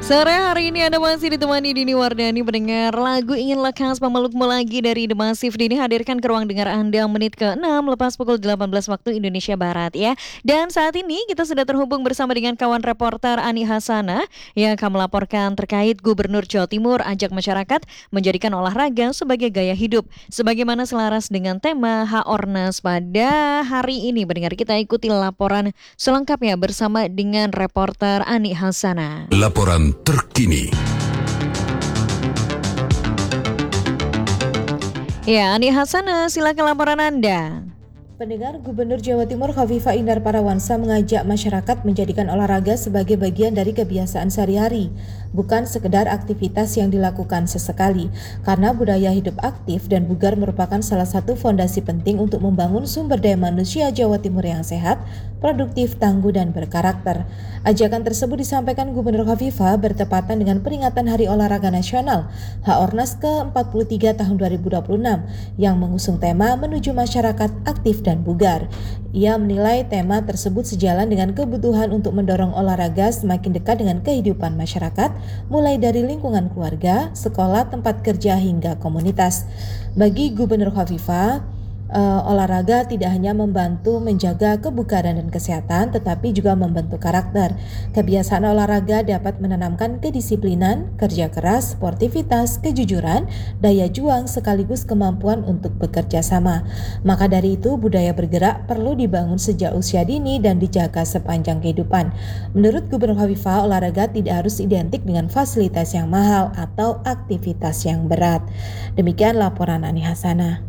Sore hari ini Anda masih ditemani Dini Wardani mendengar lagu Ingin Lekas Memelukmu Lagi dari The Massive. Dini hadirkan ke ruang dengar Anda menit ke-6 lepas pukul 18 waktu Indonesia Barat ya. Dan saat ini kita sudah terhubung bersama dengan kawan reporter Ani Hasanah yang akan melaporkan terkait Gubernur Jawa Timur ajak masyarakat menjadikan olahraga sebagai gaya hidup. Sebagaimana selaras dengan tema H-Ornas pada hari ini. Mendengar kita ikuti laporan selengkapnya bersama dengan reporter Ani Hasanah. Laporan terkini. Ya, Ani Hasanah, silakan laporan Anda. Pendengar, Gubernur Jawa Timur Khofifah Indar Parawansa mengajak masyarakat menjadikan olahraga sebagai bagian dari kebiasaan sehari-hari, bukan sekedar aktivitas yang dilakukan sesekali, karena budaya hidup aktif dan bugar merupakan salah satu fondasi penting untuk membangun sumber daya manusia Jawa Timur yang sehat, produktif, tangguh, dan berkarakter. Ajakan tersebut disampaikan Gubernur Khofifah bertepatan dengan peringatan Hari Olahraga Nasional H-Ornas ke-43 tahun 2026 yang mengusung tema menuju masyarakat aktif dan bugar. Ia menilai tema tersebut sejalan dengan kebutuhan untuk mendorong olahraga semakin dekat dengan kehidupan masyarakat, mulai dari lingkungan keluarga, sekolah, tempat kerja, hingga komunitas. Bagi Gubernur Khofifah, olahraga tidak hanya membantu menjaga kebugaran dan kesehatan, tetapi juga membentuk karakter. Kebiasaan olahraga dapat menanamkan kedisiplinan, kerja keras, sportivitas, kejujuran, daya juang, sekaligus kemampuan untuk bekerja sama. Maka dari itu, budaya bergerak perlu dibangun sejak usia dini dan dijaga sepanjang kehidupan. Menurut Gubernur Khofifah, olahraga tidak harus identik dengan fasilitas yang mahal atau aktivitas yang berat. Demikian laporan Ani Hasanah.